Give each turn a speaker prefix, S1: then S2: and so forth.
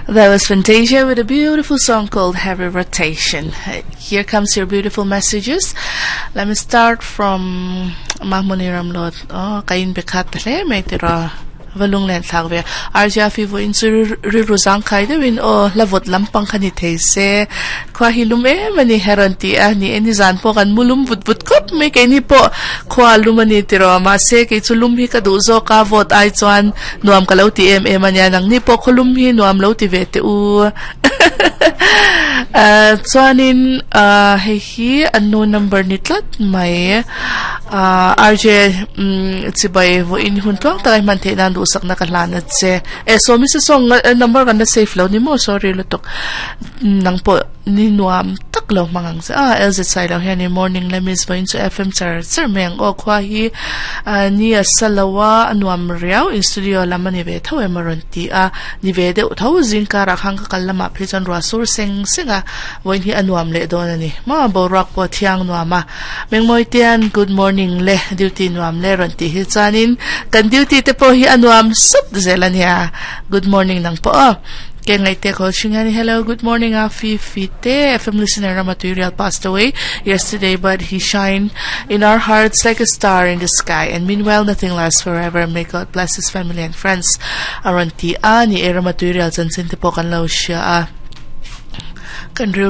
S1: That was Fantasia with a beautiful song called Heavy Rotation. Here comes your beautiful messages. Let me start from Mahmuni Ramlot. Oh, kain bekat le may tira. Valung len thagwe arja fi vo in sur riruzang kaide win o lavot lampang kanite se kwa hilum mani heranti ni enizan po kan mulum vut kop me kay ni po kwa lumani tiro ma se kay sulum hi kaduzo ka vot ai chuan nuam kalau ti manya nang ni po khulum hi nuam lo ti vete u chuanin hi unknown number nitlat mai RJ tsibay vo in huntuang tagay mante na usak na kalanat se so Mrs. Song number kan na safe law ni mo sorry lutok nang po ni nuam taklaw mangang sa LZ side yan ni morning lemis vo into FM sir meng o kwa hi ni salawa nuam riaw in studio laman ni vet hawe maronti ni vede utaw zingkara hang kakalama pisan rasur singa vo hi anuam le don ni ma borak po thiang nuama meng moy tian good morning le duty nuam le ronti hi chanin kan duty te po hi anuam sup zelan ya good morning nang po kaya ngay te ko shingani hello good morning Afi Fite FM listener na material passed away yesterday but he shined in our hearts like a star in the sky and meanwhile nothing lasts forever. May God bless his family and friends around ni era material san sinte po kan law siya kan